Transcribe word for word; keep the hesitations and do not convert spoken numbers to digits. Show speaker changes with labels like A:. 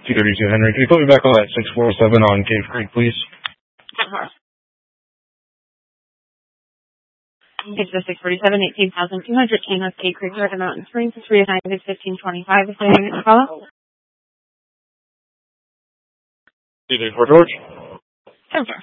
A: two thirty-two Henry. Can you put me back on that six four seven on Cave Creek, please?
B: It's the six forty-seven, eighteen thousand two hundred King of Cave Creek, Red Mountain Springs. It's reassigned is fifteen twenty-five. Is there anything to follow?
A: two thirty-four George.
B: Sure.